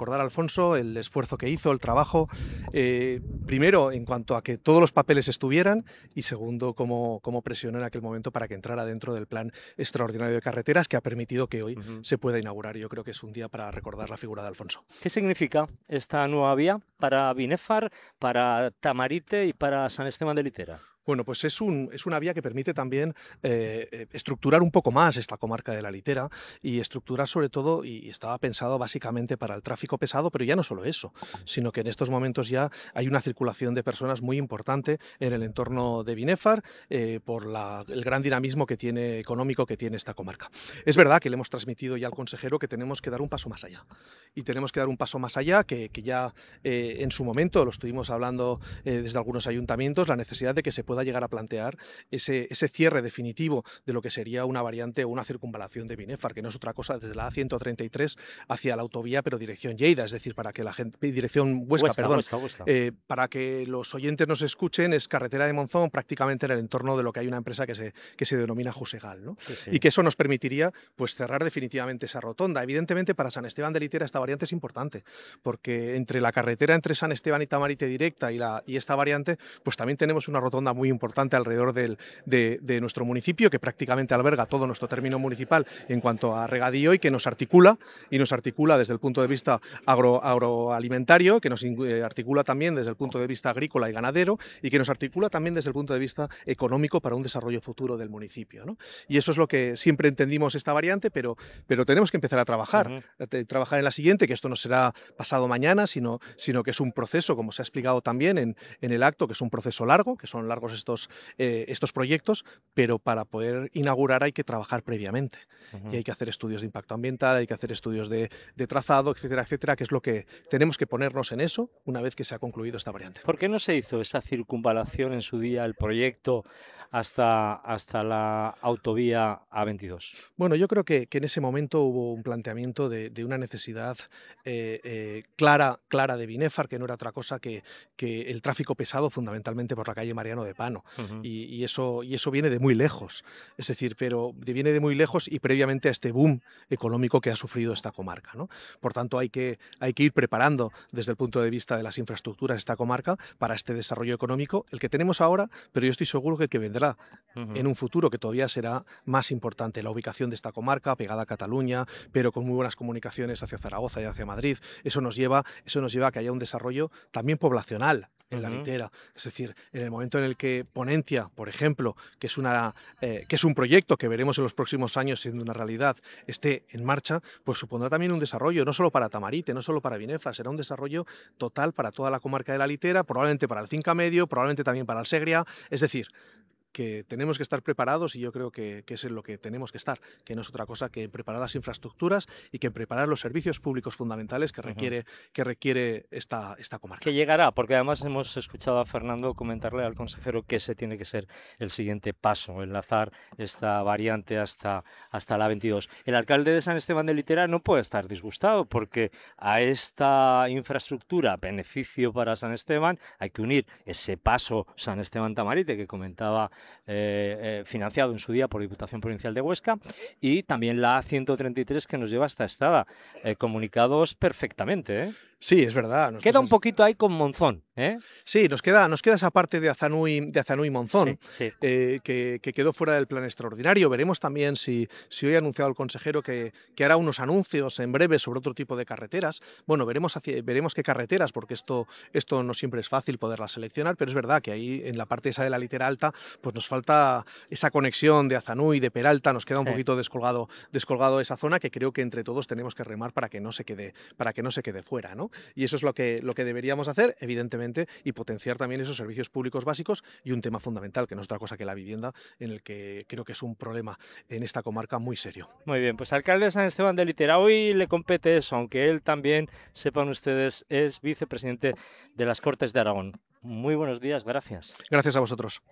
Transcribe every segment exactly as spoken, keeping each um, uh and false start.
recordar a Alfonso el esfuerzo que hizo, el trabajo, eh, primero en cuanto a que todos los papeles estuvieran y segundo cómo, cómo presionó en aquel momento para que entrara dentro del plan extraordinario de carreteras que ha permitido que hoy uh-huh. se pueda inaugurar. Yo creo que es un día para recordar la figura de Alfonso. ¿Qué significa esta nueva vía para Binéfar, para Tamarite y para San Esteban de Litera? Bueno, pues es, un, es una vía que permite también eh, estructurar un poco más esta comarca de la Litera y estructurar sobre todo, y estaba pensado básicamente para el tráfico pesado, pero ya no solo eso, sino que en estos momentos ya hay una circulación de personas muy importante en el entorno de Binéfar eh, por la, el gran dinamismo que tiene, económico que tiene esta comarca. Es verdad que le hemos transmitido ya al consejero que tenemos que dar un paso más allá y tenemos que dar un paso más allá que, que ya eh, en su momento lo estuvimos hablando eh, desde algunos ayuntamientos, la necesidad de que se pueda llegar a plantear ese, ese cierre definitivo de lo que sería una variante o una circunvalación de Binéfar, que no es otra cosa desde la A ciento treinta y tres hacia la autovía, pero dirección Lleida, es decir, para que la gente, dirección Huesca, Huesca perdón, Huesca, Huesca. Eh, para que los oyentes nos escuchen, es carretera de Monzón, prácticamente en el entorno de lo que hay una empresa que se, que se denomina Jusegal, ¿no? Sí, sí. Y que eso nos permitiría pues cerrar definitivamente esa rotonda. Evidentemente para San Esteban de Litera esta variante es importante, porque entre la carretera entre San Esteban y Tamarite directa y, la, y esta variante, pues también tenemos una rotonda muy importante alrededor del, de, de nuestro municipio, que prácticamente alberga todo nuestro término municipal en cuanto a regadío y que nos articula, y nos articula desde el punto de vista agro, agroalimentario, que nos articula también desde el punto de vista agrícola y ganadero, y que nos articula también desde el punto de vista económico para un desarrollo futuro del municipio, ¿no? Y eso es lo que siempre entendimos esta variante, pero, pero tenemos que empezar a trabajar, uh-huh. trabajar en la siguiente, que esto no será pasado mañana, sino, sino que es un proceso, como se ha explicado también en, en el acto, que es un proceso largo, que son largos estos, eh, estos proyectos, pero para poder inaugurar hay que trabajar previamente. Uh-huh. Y hay que hacer estudios de impacto ambiental, hay que hacer estudios de, de trazado, etcétera, etcétera, que es lo que tenemos que ponernos en eso una vez que se ha concluido esta variante. ¿Por qué no se hizo esa circunvalación en su día, el proyecto, hasta, hasta la autovía A veintidós? Bueno, yo creo que, que en ese momento hubo un planteamiento de, de una necesidad eh, eh, clara, clara de Binéfar, que no era otra cosa que, que el tráfico pesado, fundamentalmente por la calle Mariano de Pano. Uh-huh. y, y, eso, y eso viene de muy lejos, es decir, pero viene de muy lejos y previamente a este boom económico que ha sufrido esta comarca, ¿no? Por tanto, hay que, hay que ir preparando desde el punto de vista de las infraestructuras esta comarca para este desarrollo económico, el que tenemos ahora, pero yo estoy seguro que el que vendrá uh-huh. en un futuro que todavía será más importante. La ubicación de esta comarca, pegada a Cataluña, pero con muy buenas comunicaciones hacia Zaragoza y hacia Madrid, eso nos lleva, eso nos lleva a que haya un desarrollo también poblacional en uh-huh. la Litera. Es decir, en el momento en el que Ponencia, por ejemplo, que es, una, eh, que es un proyecto que veremos en los próximos años siendo una realidad, esté en marcha, pues supondrá también un desarrollo, no solo para Tamarite, no solo para Binéfar, será un desarrollo total para toda la comarca de la Litera, probablemente para el Cinca Medio, probablemente también para el Segria, es decir, que tenemos que estar preparados y yo creo que, que es en lo que tenemos que estar, que no es otra cosa que preparar las infraestructuras y que preparar los servicios públicos fundamentales que requiere, uh-huh. que requiere esta, esta comarca. Que llegará, porque además hemos escuchado a Fernando comentarle al consejero que ese tiene que ser el siguiente paso, enlazar esta variante hasta, hasta la veintidós. El alcalde de San Esteban de Litera no puede estar disgustado porque a esta infraestructura, beneficio para San Esteban, hay que unir ese paso San Esteban-Tamarite que comentaba Eh, eh, financiado en su día por Diputación Provincial de Huesca, y también la A ciento treinta y tres que nos lleva hasta Estada, eh, comunicados perfectamente, ¿eh? Sí, es verdad. Queda un poquito ahí con Monzón, ¿eh? Sí, nos queda, nos queda esa parte de Azanui, de Azanui Monzón, sí, sí. Eh, que, que quedó fuera del plan extraordinario. Veremos también si, si hoy ha anunciado el consejero que, que hará unos anuncios en breve sobre otro tipo de carreteras. Bueno, veremos, hacia, veremos qué carreteras, porque esto, esto no siempre es fácil poderlas seleccionar, pero es verdad que ahí en la parte esa de la Litera Alta, pues nos falta esa conexión de Azanui, de Peralta, nos queda un sí. poquito descolgado, descolgado esa zona que creo que entre todos tenemos que remar para que no se quede, para que no se quede fuera, ¿no? Y eso es lo que, lo que deberíamos hacer, evidentemente, y potenciar también esos servicios públicos básicos y un tema fundamental, que no es otra cosa que la vivienda, en el que creo que es un problema en esta comarca muy serio. Muy bien, pues alcalde de San Esteban de Litera, hoy le compete eso, aunque él también, sepan ustedes, es vicepresidente de las Cortes de Aragón. Muy buenos días, gracias. Gracias a vosotros.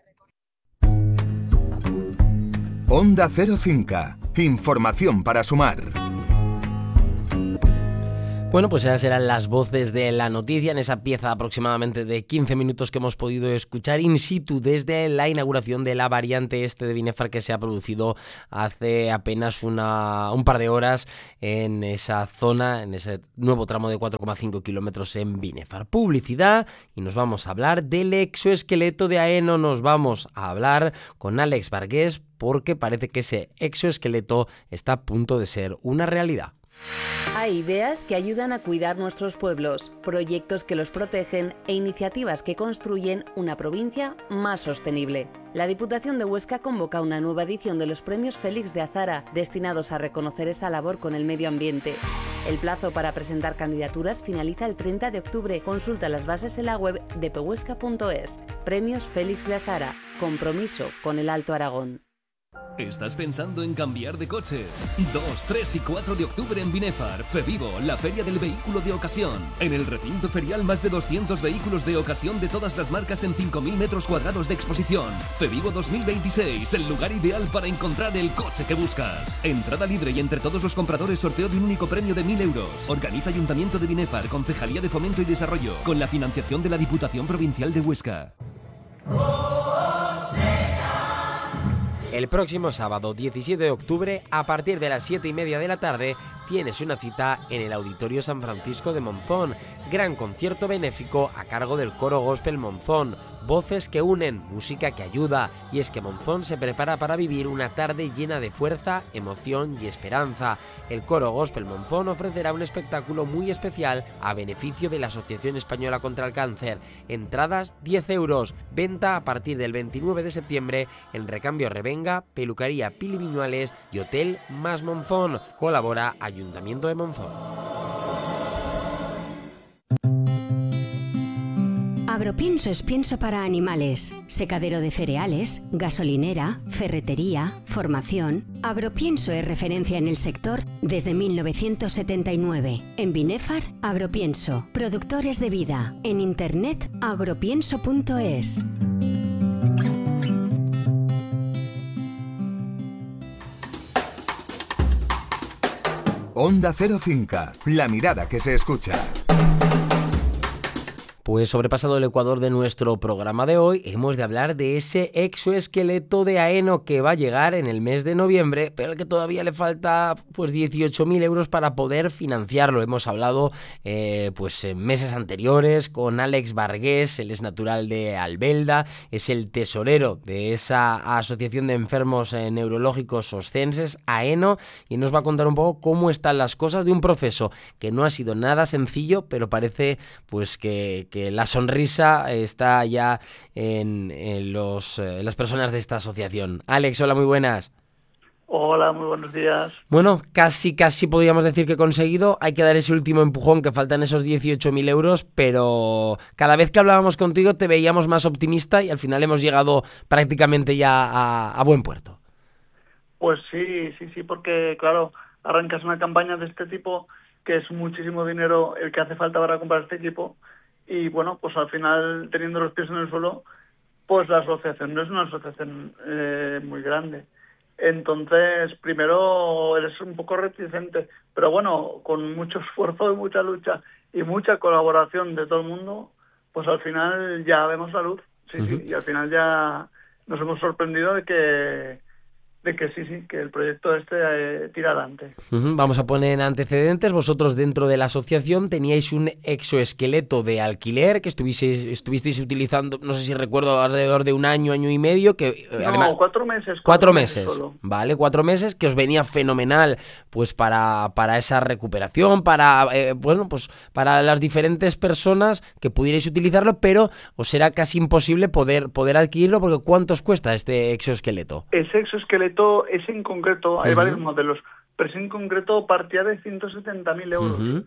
Onda Cero Cinca, información para sumar. Bueno, pues esas eran las voces de la noticia en esa pieza aproximadamente de quince minutos que hemos podido escuchar in situ desde la inauguración de la variante este de Binefar que se ha producido hace apenas una, un par de horas en esa zona, en ese nuevo tramo de cuatro coma cinco kilómetros en Binefar. Publicidad y nos vamos a hablar del exoesqueleto de Aeno, nos vamos a hablar con Alex Vargués porque parece que ese exoesqueleto está a punto de ser una realidad. Hay ideas que ayudan a cuidar nuestros pueblos, proyectos que los protegen e iniciativas que construyen una provincia más sostenible. La Diputación de Huesca convoca una nueva edición de los Premios Félix de Azara, destinados a reconocer esa labor con el medio ambiente. El plazo para presentar candidaturas finaliza el treinta de octubre. Consulta las bases en la web de pehuesca punto es. Premios Félix de Azara. Compromiso con el Alto Aragón. ¿Estás pensando en cambiar de coche? dos, tres y cuatro de octubre en Binefar, FEVIVO, la feria del vehículo de ocasión. En el recinto ferial más de doscientos vehículos de ocasión de todas las marcas en cinco mil metros cuadrados de exposición. FEVIVO dos mil veintiséis, el lugar ideal para encontrar el coche que buscas. Entrada libre y entre todos los compradores sorteo de un único premio de mil euros. Organiza Ayuntamiento de Binefar, Concejalía de Fomento y Desarrollo, con la financiación de la Diputación Provincial de Huesca. El próximo sábado diecisiete de octubre, a partir de las siete y media de la tarde, tienes una cita en el Auditorio San Francisco de Monzón. Gran concierto benéfico a cargo del Coro Gospel Monzón. Voces que unen, música que ayuda. Y es que Monzón se prepara para vivir una tarde llena de fuerza, emoción y esperanza. El Coro Gospel Monzón ofrecerá un espectáculo muy especial a beneficio de la Asociación Española contra el Cáncer. Entradas diez euros. Venta a partir del veintinueve de septiembre en Recambio Revenga, Peluquería Pili Viñuales y Hotel Más Monzón. Colabora Ayuntamiento de Monzón. Agropienso es pienso para animales, secadero de cereales, gasolinera, ferretería, formación. Agropienso es referencia en el sector desde mil novecientos setenta y nueve. En Binefar, Agropienso, productores de vida. En internet, agropienso punto es. Onda Cero Cinca, la mirada que se escucha. Pues sobrepasado el ecuador de nuestro programa de hoy, hemos de hablar de ese exoesqueleto de Aeno que va a llegar en el mes de noviembre, pero al que todavía le falta pues dieciocho mil euros para poder financiarlo. Hemos hablado eh, pues en meses anteriores con Alex Vargués, él es natural de Albelda, es el tesorero de esa asociación de enfermos eh, neurológicos oscenses, Aeno, y nos va a contar un poco cómo están las cosas de un proceso que no ha sido nada sencillo, pero parece pues que, que la sonrisa está ya en, en, los, en las personas de esta asociación. Alex, hola, muy buenas. Hola, muy buenos días. Bueno, casi, casi podríamos decir que he conseguido. Hay que dar ese último empujón, que faltan esos dieciocho mil euros, pero cada vez que hablábamos contigo te veíamos más optimista y al final hemos llegado prácticamente ya a, a buen puerto. Pues sí, sí, sí, porque claro, arrancas una campaña de este tipo, que es muchísimo dinero el que hace falta para comprar este equipo. Y bueno, pues al final, teniendo los pies en el suelo, pues la asociación no es una asociación eh, muy grande. Entonces, primero eres un poco reticente, pero bueno, con mucho esfuerzo y mucha lucha y mucha colaboración de todo el mundo, pues al final ya vemos la luz. Sí, uh-huh. sí, y al final ya nos hemos sorprendido de que de que sí, sí, que el proyecto este eh, tira adelante. Uh-huh. Vamos a poner antecedentes. Vosotros dentro de la asociación teníais un exoesqueleto de alquiler que estuvisteis, estuvisteis utilizando, no sé si recuerdo, alrededor de un año, año y medio. Que, no, además, cuatro meses. Cuatro, cuatro meses, meses solo. Vale, cuatro meses, que os venía fenomenal pues para, para esa recuperación, para eh, bueno, pues para las diferentes personas que pudierais utilizarlo, pero os era casi imposible poder, poder adquirirlo, porque ¿cuánto os cuesta este exoesqueleto? Ese exoesqueleto ese en concreto, hay uh-huh. varios modelos, pero ese en concreto partía de ciento setenta mil euros. Uh-huh.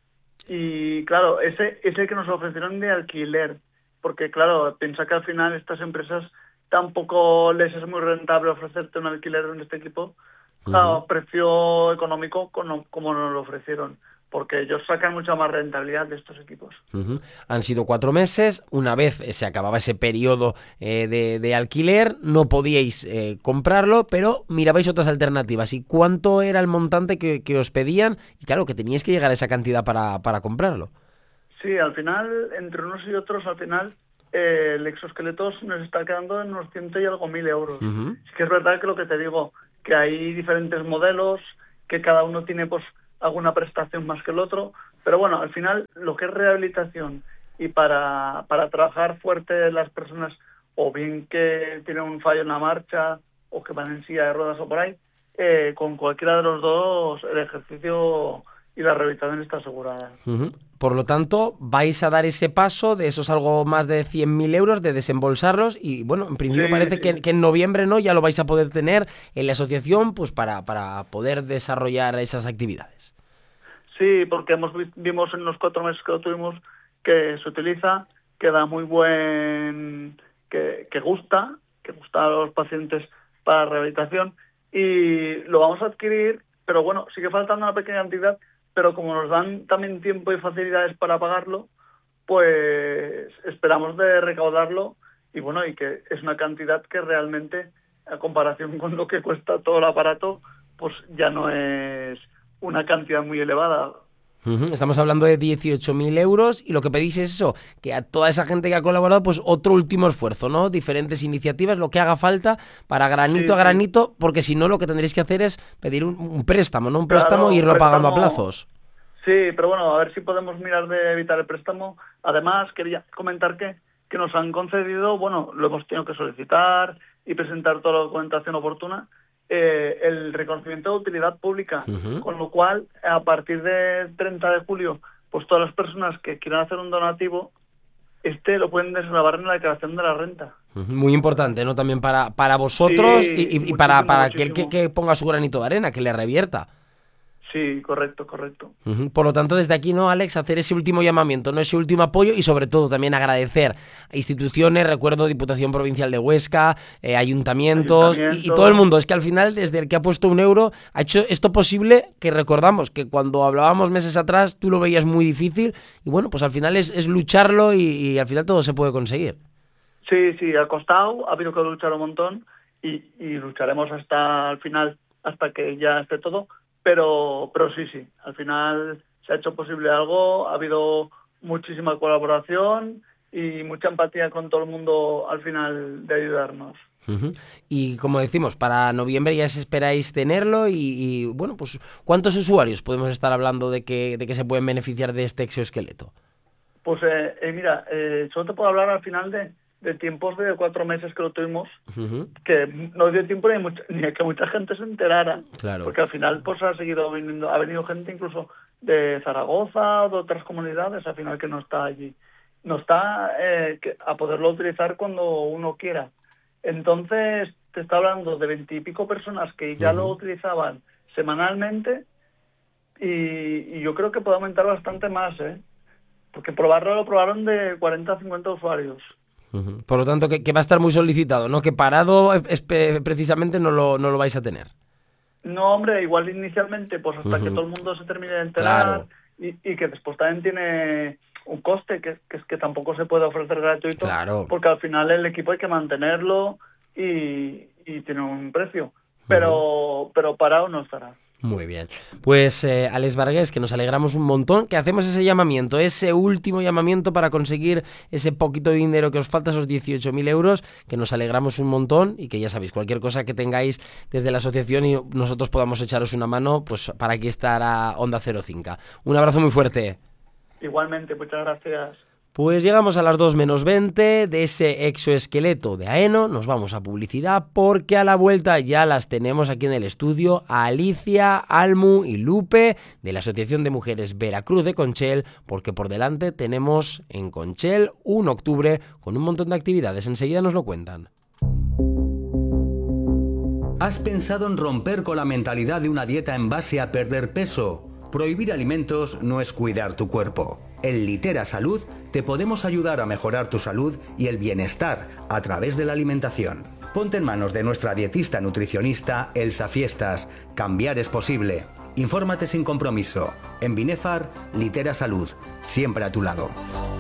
Y claro, ese es el que nos ofrecieron de alquiler, porque claro, piensa que al final estas empresas tampoco les es muy rentable ofrecerte un alquiler en este equipo uh-huh. a precio económico como, como nos lo ofrecieron. porque ellos sacan mucha más rentabilidad de estos equipos. Uh-huh. Han sido cuatro meses, una vez se acababa ese periodo eh, de, de alquiler, no podíais eh, comprarlo, pero mirabais otras alternativas. ¿Y cuánto era el montante que, que os pedían? Y claro, que teníais que llegar a esa cantidad para, para comprarlo. Sí, al final, entre unos y otros, al final, eh, el exoesqueleto nos está quedando en unos ciento y algo mil euros. Uh-huh. Sí que es verdad que lo que te digo, que hay diferentes modelos, que cada uno tiene pues alguna prestación más que el otro, pero bueno, al final lo que es rehabilitación y para, para trabajar fuerte las personas, o bien que tienen un fallo en la marcha o que van en silla de ruedas o por ahí, eh, con cualquiera de los dos el ejercicio y la rehabilitación está asegurada. Uh-huh. Por lo tanto, vais a dar ese paso de esos algo más de cien mil euros, de desembolsarlos, y bueno, en principio sí, parece sí. Que, que en noviembre no ya lo vais a poder tener en la asociación pues para, para poder desarrollar esas actividades. Sí, porque hemos vimos en los cuatro meses que lo tuvimos que se utiliza, que da muy buen... que, que gusta, que gusta a los pacientes para rehabilitación, y lo vamos a adquirir, pero bueno, sigue faltando una pequeña cantidad, pero como nos dan también tiempo y facilidades para pagarlo, pues esperamos de recaudarlo, y bueno, y que es una cantidad que realmente, a comparación con lo que cuesta todo el aparato, pues ya no es una cantidad muy elevada. Uh-huh. Estamos hablando de dieciocho mil euros, y lo que pedís es eso, que a toda esa gente que ha colaborado, pues otro último esfuerzo, ¿no? Diferentes iniciativas, lo que haga falta para granito sí, a granito, sí. Porque si no lo que tendréis que hacer es pedir un, un préstamo, ¿no? Un claro, préstamo e irlo préstamo, pagando a plazos. Sí, pero bueno, a ver si podemos mirar de evitar el préstamo. Además, quería comentar que, que nos han concedido, bueno, lo hemos tenido que solicitar y presentar toda la documentación oportuna, Eh, el reconocimiento de utilidad pública, uh-huh. Con lo cual, a partir del treinta de julio, pues todas las personas que quieran hacer un donativo, este lo pueden desgravar en la declaración de la renta. Uh-huh. Muy importante, ¿no? También para, para vosotros sí, y, y, y para, para aquel que, que ponga su granito de arena, que le revierta. Sí, correcto, correcto. Uh-huh. Por lo tanto, desde aquí, ¿no, Alex? Hacer ese último llamamiento, no ese último apoyo, y sobre todo también agradecer a instituciones, recuerdo Diputación Provincial de Huesca, eh, ayuntamientos, ayuntamientos. Y, y todo el mundo. Es que al final, desde el que ha puesto un euro, ha hecho esto posible, que recordamos que cuando hablábamos meses atrás tú lo veías muy difícil, y bueno, pues al final es, es lucharlo y, y al final todo se puede conseguir. Sí, sí, ha costado, ha habido que luchar un montón y, y lucharemos hasta el final, hasta que ya esté todo. Pero, pero sí, sí, al final se ha hecho posible algo, ha habido muchísima colaboración y mucha empatía con todo el mundo al final de ayudarnos. Uh-huh. Y como decimos, para noviembre ya se esperáis tenerlo y, y bueno, pues ¿cuántos usuarios podemos estar hablando de que, de que se pueden beneficiar de este exoesqueleto? Pues eh, eh, mira, eh, solo te puedo hablar al final de... de tiempos de cuatro meses que lo tuvimos, uh-huh. Que no dio tiempo ni, mucha, ni a que mucha gente se enterara, claro. Porque al final pues ha seguido viniendo, ha venido gente incluso de Zaragoza o de otras comunidades, al final que no está allí, no está eh, que, a poderlo utilizar cuando uno quiera. Entonces te está hablando de veintipico personas que ya uh-huh. lo utilizaban semanalmente y, y yo creo que puede aumentar bastante más, ¿eh? Porque probarlo lo probaron de cuarenta a cincuenta usuarios. Uh-huh. Por lo tanto, que, que va a estar muy solicitado, ¿no? Que parado es, es, precisamente no lo, no lo vais a tener. No, hombre, igual inicialmente, pues hasta uh-huh. que todo el mundo se termine de enterar, claro. y, y que después también tiene un coste que, que es que tampoco se puede ofrecer gratuito, claro. Porque al final el equipo hay que mantenerlo y, y tiene un precio, pero, uh-huh. pero parado no estará. Muy bien. Pues eh, Alex Vargués, que nos alegramos un montón, que hacemos ese llamamiento, ese último llamamiento para conseguir ese poquito de dinero que os falta, esos dieciocho mil euros, que nos alegramos un montón y que ya sabéis, cualquier cosa que tengáis desde la asociación y nosotros podamos echaros una mano, pues para aquí estará Onda Cero Cinca. Un abrazo muy fuerte. Igualmente, muchas gracias. Pues llegamos a las dos menos veinte de ese exoesqueleto de Aeno, nos vamos a publicidad porque a la vuelta ya las tenemos aquí en el estudio a Alicia, Almu y Lupe de la Asociación de Mujeres Veracruz de Conchel, porque por delante tenemos en Conchel un octubre con un montón de actividades, enseguida nos lo cuentan. ¿Has pensado en romper con la mentalidad de una dieta en base a perder peso? Prohibir alimentos no es cuidar tu cuerpo. En Litera Salud te podemos ayudar a mejorar tu salud y el bienestar a través de la alimentación. Ponte en manos de nuestra dietista nutricionista Elsa Fiestas. Cambiar es posible. Infórmate sin compromiso. En Binefar, Litera Salud, siempre a tu lado.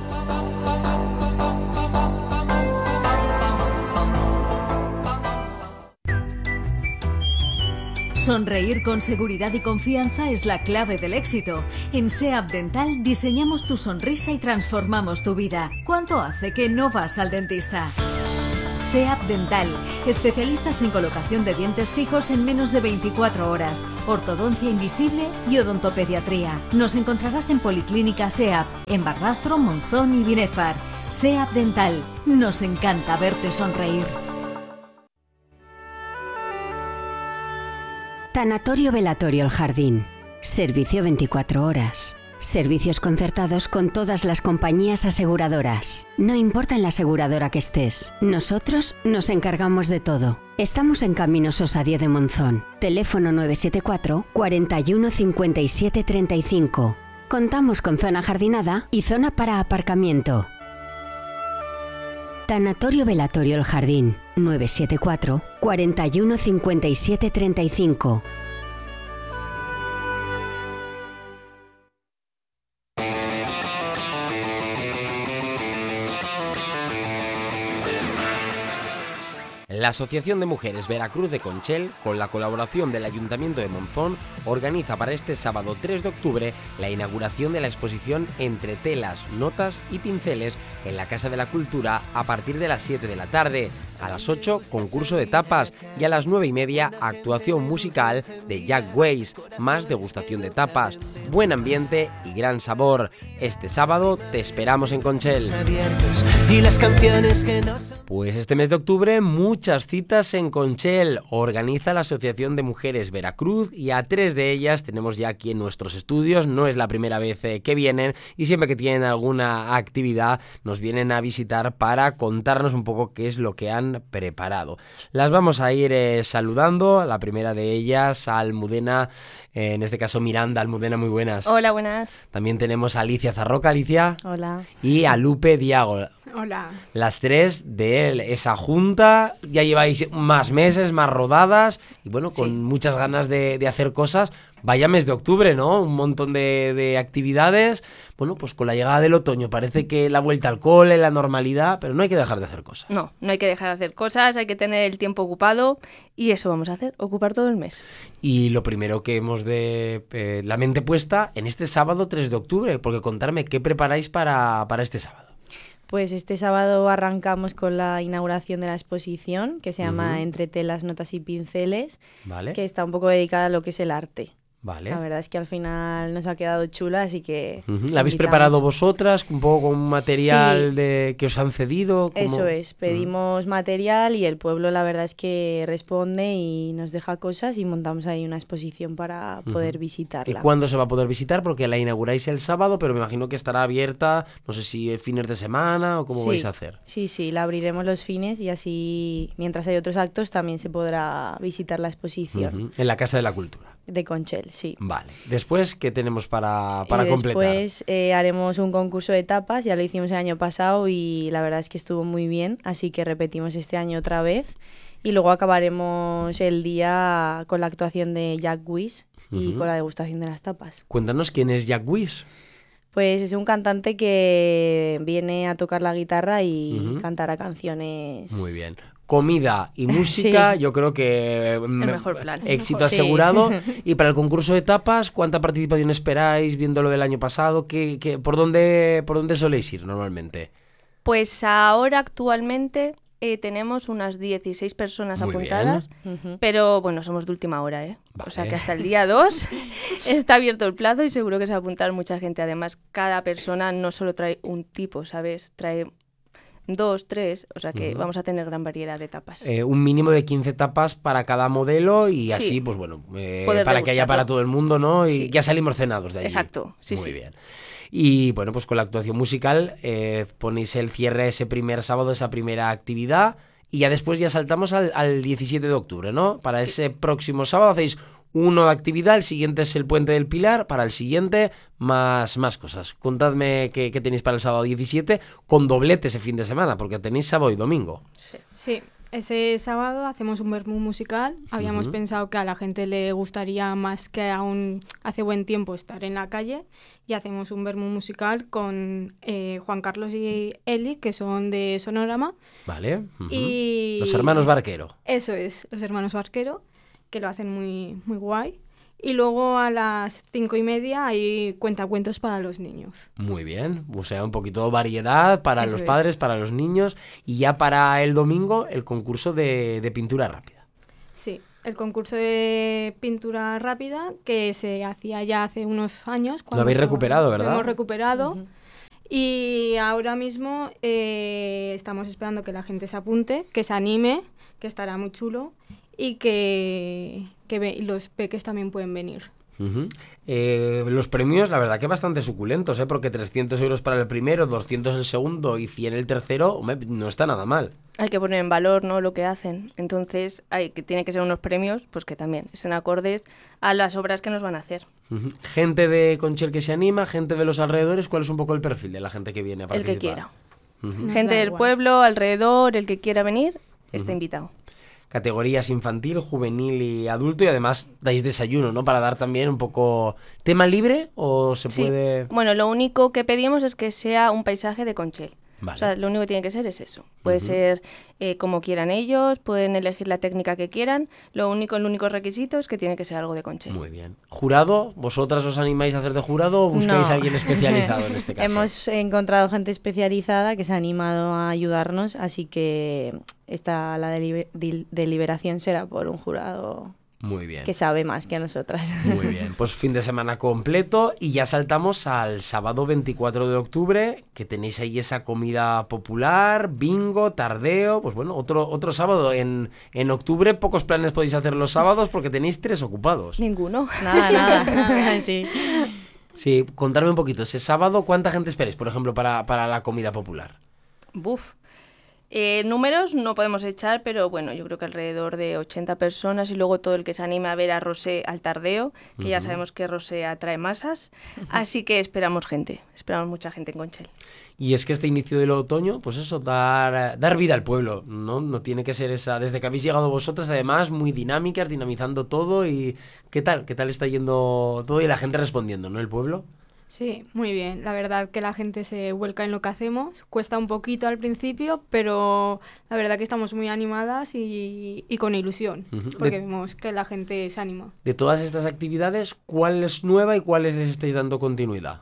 Sonreír con seguridad y confianza es la clave del éxito. En SEAP Dental diseñamos tu sonrisa y transformamos tu vida. ¿Cuánto hace que no vas al dentista? SEAP Dental, especialistas en colocación de dientes fijos en menos de veinticuatro horas, ortodoncia invisible y odontopediatría. Nos encontrarás en Policlínica SEAP, en Barbastro, Monzón y Binefar. SEAP Dental, nos encanta verte sonreír. Tanatorio Velatorio El Jardín. Servicio veinticuatro horas. Servicios concertados con todas las compañías aseguradoras. No importa en la aseguradora que estés, nosotros nos encargamos de todo. Estamos en Camino Sosa diez de Monzón. Teléfono nueve siete cuatro, cuarenta y uno, cincuenta y siete, treinta y cinco. Contamos con zona jardinada y zona para aparcamiento. Tanatorio Velatorio El Jardín. nueve siete cuatro, cuarenta y uno, cincuenta y siete, treinta y cinco. La Asociación de Mujeres Veracruz de Conchel, con la colaboración del Ayuntamiento de Monzón, organiza para este sábado tres de octubre la inauguración de la exposición Entre telas, notas y pinceles en la Casa de la Cultura a partir de las siete de la tarde. A las ocho, concurso de tapas, y a las nueve y media, actuación musical de Jack Weiss, más degustación de tapas. Buen ambiente y gran sabor. Este sábado te esperamos en Conchel. Pues este mes de octubre, muchas citas en Conchel. Organiza la Asociación de Mujeres Veracruz y a tres de ellas tenemos ya aquí en nuestros estudios. No es la primera vez que vienen y siempre que tienen alguna actividad nos vienen a visitar para contarnos un poco qué es lo que han preparado. Las vamos a ir eh, saludando. La primera de ellas, Almudena, eh, en este caso Miranda. Almudena, muy buenas. Hola, buenas. También tenemos a Alicia Zarroca. Alicia. Hola. Y a Lupe Diago. Hola. Las tres de esa junta, ya lleváis más meses, más rodadas y bueno, con sí. muchas ganas de, de hacer cosas. Vaya mes de octubre, ¿no? Un montón de, de actividades. Bueno, pues con la llegada del otoño parece que la vuelta al cole, la normalidad, pero no hay que dejar de hacer cosas. No, no hay que dejar de hacer cosas, hay que tener el tiempo ocupado y eso vamos a hacer, ocupar todo el mes. Y lo primero que hemos de eh, la mente puesta en este sábado tres de octubre, porque contarme qué preparáis para, para este sábado. Pues este sábado arrancamos con la inauguración de la exposición, que se llama uh-huh. Entre telas, notas y pinceles, vale. que está un poco dedicada a lo que es el arte. Vale. La verdad es que al final nos ha quedado chula, así que... Uh-huh. ¿La habéis preparado vosotras, un poco con material sí. de que os han cedido? ¿Cómo? Eso es, pedimos uh-huh. material y el pueblo la verdad es que responde y nos deja cosas y montamos ahí una exposición para poder uh-huh. visitarla. ¿Y cuándo se va a poder visitar? Porque la inauguráis el sábado, pero me imagino que estará abierta, no sé si fines de semana o cómo sí. vais a hacer. Sí, sí, la abriremos los fines y así, mientras hay otros actos, también se podrá visitar la exposición. Uh-huh. En la Casa de la Cultura. De Conchel, sí. Vale. Después, ¿qué tenemos para, para y completar? Después eh, haremos un concurso de tapas, ya lo hicimos el año pasado y la verdad es que estuvo muy bien, así que repetimos este año otra vez. Y luego acabaremos el día con la actuación de Jack Weiss y uh-huh. con la degustación de las tapas. Cuéntanos quién es Jack Weiss. Pues es un cantante que viene a tocar la guitarra y uh-huh. cantará canciones. Muy bien. Comida y música, sí. yo creo que el mejor plan. éxito sí. asegurado. Y para el concurso de tapas, ¿cuánta participación esperáis viendo lo del año pasado? ¿Qué, qué, por, dónde, ¿Por dónde soléis ir normalmente? Pues ahora actualmente eh, tenemos unas dieciséis personas Muy apuntadas, uh-huh. pero bueno, somos de última hora, ¿eh? Vale. O sea que hasta el día dos está abierto el plazo y seguro que se va a apuntar mucha gente. Además, cada persona no solo trae un tipo, ¿sabes? Trae dos, tres, o sea que uh-huh. vamos a tener gran variedad de tapas. Eh, un mínimo de quince tapas para cada modelo y sí. así, pues bueno, eh, para que haya para todo el mundo, ¿no? Y sí. ya salimos cenados de allí. Exacto, sí, Muy sí. bien. Y bueno, pues con la actuación musical eh, ponéis el cierre ese primer sábado, esa primera actividad y ya después ya saltamos al, al diecisiete de octubre, ¿no? Para sí. ese próximo sábado hacéis uno de actividad, el siguiente es el Puente del Pilar, para el siguiente más, más cosas. Contadme qué, qué tenéis para el sábado diecisiete, con doblete ese fin de semana, porque tenéis sábado y domingo. Sí, sí. ese sábado hacemos un vermú musical. Habíamos uh-huh. pensado que a la gente le gustaría más, que aún hace buen tiempo, estar en la calle, y hacemos un vermú musical con eh, Juan Carlos y Eli, que son de Sonorama. Vale. Uh-huh. Y los hermanos Barquero. Eso es, los hermanos Barquero, que lo hacen muy, muy guay. Y luego a las cinco y media hay cuentacuentos para los niños. Muy bien, o sea, un poquito de variedad para Eso los es. padres, para los niños. Y ya para el domingo, el concurso de, de pintura rápida. Sí, el concurso de pintura rápida que se hacía ya hace unos años. Lo habéis estaba, recuperado, ¿verdad? Lo hemos recuperado. Uh-huh. Y ahora mismo eh, estamos esperando que la gente se apunte, que se anime, que estará muy chulo. Y que, que ve, los peques también pueden venir. Uh-huh. Eh, los premios, la verdad que bastante suculentos, ¿eh? Porque trescientos euros para el primero, doscientos el segundo y cien el tercero, hombre, no está nada mal. Hay que poner en valor, ¿no?, lo que hacen. Entonces, hay que tiene que ser unos premios pues que también estén acordes a las obras que nos van a hacer. Uh-huh. Gente de Conchel que se anima, gente de los alrededores, ¿cuál es un poco el perfil de la gente que viene a participar? El que quiera. Uh-huh. Gente del pueblo, alrededor, el que quiera venir, está uh-huh. invitado. Categorías infantil, juvenil y adulto, y además dais desayuno, ¿no? Para dar también un poco... ¿Tema libre o se sí. puede...? Bueno, lo único que pedimos es que sea un paisaje de Conchel. Vale. O sea, lo único que tiene que ser es eso. Puede uh-huh. ser eh, como quieran ellos, pueden elegir la técnica que quieran. Lo único, el único requisito es que tiene que ser algo de Conchel. Muy bien. ¿Jurado? ¿Vosotras os animáis a hacer de jurado o buscáis no. a alguien especializado en este caso? Hemos encontrado gente especializada que se ha animado a ayudarnos, así que esta, la deliber- deliberación será por un jurado... Muy bien. Que sabe más que nosotras. Muy bien, pues fin de semana completo y ya saltamos al sábado veinticuatro de octubre, que tenéis ahí esa comida popular, bingo, tardeo, pues bueno, otro otro sábado en, en octubre. Pocos planes podéis hacer los sábados porque tenéis tres ocupados. Ninguno. Nada, nada. Sí. Sí, contarme un poquito, ese sábado, ¿cuánta gente esperáis, por ejemplo, para, para la comida popular? Buf. Eh, números no podemos echar, pero bueno, yo creo que alrededor de ochenta personas, y luego todo el que se anime a ver a Rosé al tardeo, que uh-huh. ya sabemos que Rosé atrae masas, uh-huh. así que esperamos gente, esperamos mucha gente en Conchel. Y es que este inicio del otoño, pues eso, dar, dar vida al pueblo, ¿no? No tiene que ser esa... Desde que habéis llegado vosotras, además, muy dinámicas, dinamizando todo, y ¿qué tal? ¿Qué tal está yendo todo y la gente respondiendo, ¿no? El pueblo. Sí, muy bien. La verdad que la gente se vuelca en lo que hacemos. Cuesta un poquito al principio, pero la verdad que estamos muy animadas y, y con ilusión, uh-huh. porque de, vemos que la gente se anima. De todas estas actividades, ¿cuál es nueva y cuáles les estáis dando continuidad?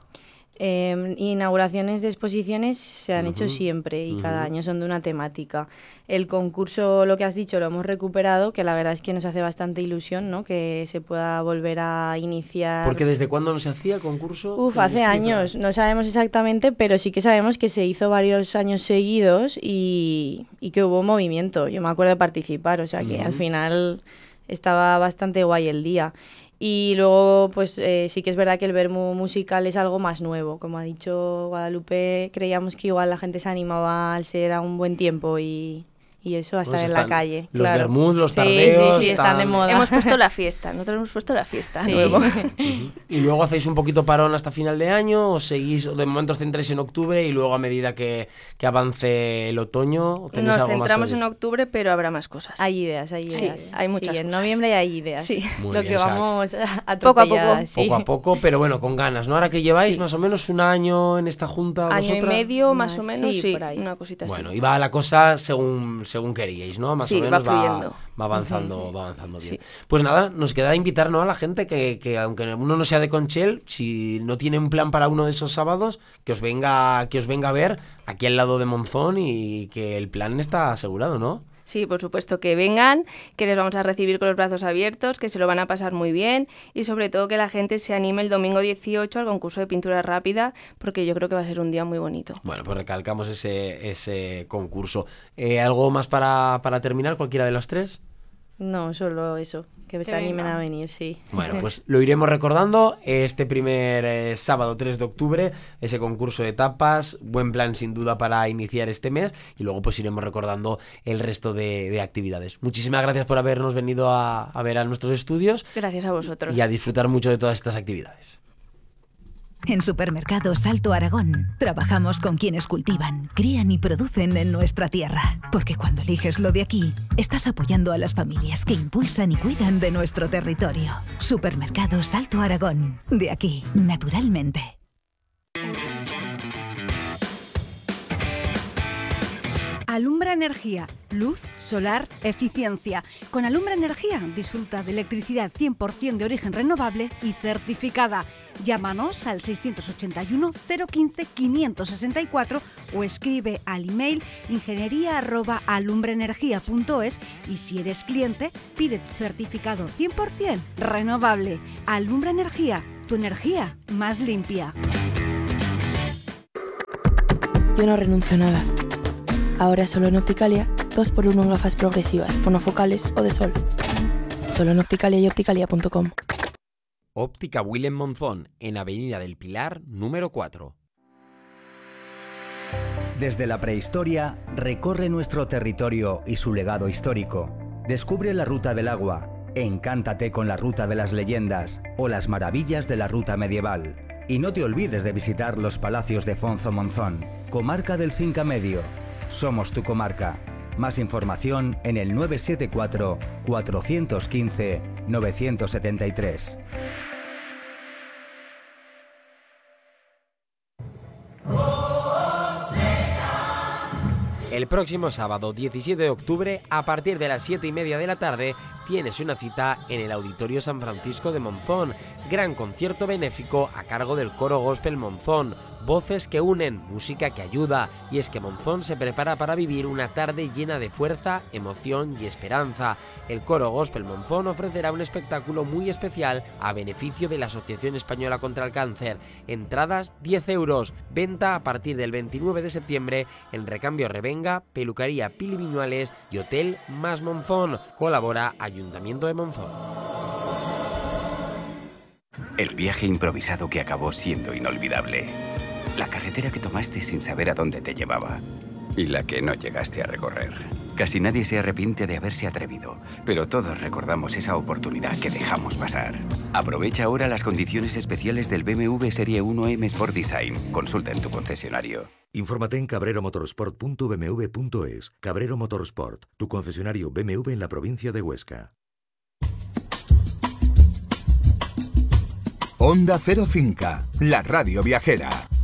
Eh, inauguraciones de exposiciones se han uh-huh. hecho siempre y uh-huh. cada año son de una temática. El concurso, lo que has dicho, lo hemos recuperado, que la verdad es que nos hace bastante ilusión, ¿no? Que se pueda volver a iniciar. ¿Porque desde cuándo no se hacía el concurso? Uf, hace años, no sabemos exactamente, pero sí que sabemos que se hizo varios años seguidos y, y que hubo movimiento. Yo me acuerdo de participar, o sea que uh-huh. al final estaba bastante guay el día. Y luego, pues eh, sí que es verdad que el vermú musical es algo más nuevo. Como ha dicho Guadalupe, creíamos que igual la gente se animaba al ser a un buen tiempo y, y eso, a estar pues en la calle. Los claro. vermús, los sí, tardeos... Sí, sí, están, están de moda. Hemos puesto la fiesta, nosotros hemos puesto la fiesta sí. nuevo. Uh-huh. ¿Y luego hacéis un poquito parón hasta final de año o seguís, de momento os centráis en octubre y luego a medida que, que avance el otoño? Nos algo centramos más en octubre, pero habrá más cosas. Hay ideas, hay ideas. Sí, hay muchas sí, en cosas. noviembre hay ideas. Sí. Muy Lo bien, que o sea, vamos a poco a poco. Sí. Poco a poco, pero bueno, con ganas, ¿no? Ahora que lleváis sí. más o menos un año en esta junta. Año vosotras, y medio, más o menos, sí, sí, por ahí. Una cosita así. Bueno, y va la cosa según, según queríais, ¿no? Más sí, o menos va fluyendo. Va, va avanzando, uh-huh. va avanzando bien. Sí. Pues nada, nos queda invitar, ¿no? A la gente que, que aunque uno no sea de Conchel, si no tiene un plan para uno de esos sábados, que os venga, que os venga a ver aquí al lado de Monzón y que el plan está asegurado, ¿no? Sí, por supuesto, que vengan, que les vamos a recibir con los brazos abiertos, que se lo van a pasar muy bien y sobre todo que la gente se anime el domingo dieciocho al concurso de pintura rápida, porque yo creo que va a ser un día muy bonito. Bueno, pues recalcamos ese, ese concurso. Eh, ¿Algo más para, para terminar, cualquiera de las tres? No, solo eso, que, que se animen venga. a venir, sí. Bueno, pues lo iremos recordando este primer eh, sábado tres de octubre, ese concurso de tapas, buen plan sin duda para iniciar este mes y luego pues iremos recordando el resto de, de actividades. Muchísimas gracias por habernos venido a, a ver a nuestros estudios. Gracias a vosotros. Y a disfrutar mucho de todas estas actividades. En Supermercados Alto Aragón trabajamos con quienes cultivan, crían y producen en nuestra tierra. Porque cuando eliges lo de aquí, estás apoyando a las familias que impulsan y cuidan de nuestro territorio. Supermercados Alto Aragón. De aquí, naturalmente. Alumbra Energía, luz, solar, eficiencia. Con Alumbra Energía disfruta de electricidad cien por ciento de origen renovable y certificada. Llámanos al seiscientos ochenta y uno, cero quince, quinientos sesenta y cuatro o escribe al email ingeniería arroba alumbraenergia punto es y si eres cliente, pide tu certificado cien por ciento renovable. Alumbra Energía, tu energía más limpia. Yo no renuncio a nada. Ahora solo en Opticalia, dos por uno en gafas progresivas, monofocales o de sol. Solo en Opticalia y opticalia punto com. Óptica Willem Monzón, en Avenida del Pilar, número cuatro. Desde la prehistoria, recorre nuestro territorio y su legado histórico. Descubre la ruta del agua, encántate con la ruta de las leyendas o las maravillas de la ruta medieval. Y no te olvides de visitar los palacios de Fonzo Monzón, comarca del Cinca Medio. Somos tu comarca. Más información en el nueve siete cuatro, cuatro uno cinco, nueve siete tres. El próximo sábado diecisiete de octubre, a partir de las siete y media de la tarde, tienes una cita en el Auditorio San Francisco de Monzón. Gran concierto benéfico a cargo del Coro Gospel Monzón. Voces que unen, música que ayuda. Y es que Monzón se prepara para vivir una tarde llena de fuerza, emoción y esperanza. El Coro Gospel Monzón ofrecerá un espectáculo muy especial a beneficio de la Asociación Española contra el Cáncer. Entradas diez euros. Venta a partir del veintinueve de septiembre en Recambio Revenga, Peluquería Pili Viñuales y Hotel Más Monzón. Colabora Ayuntamiento de Monzón. El viaje improvisado que acabó siendo inolvidable. La carretera que tomaste sin saber a dónde te llevaba. Y la que no llegaste a recorrer. Casi nadie se arrepiente de haberse atrevido, pero todos recordamos esa oportunidad que dejamos pasar. Aprovecha ahora las condiciones especiales del B M W Serie uno M Sport Design. Consulta en tu concesionario. Infórmate en cabrero motorsport punto b m w punto es. Cabrero Motorsport, tu concesionario B M W en la provincia de Huesca. Onda cero cinco, la radio viajera.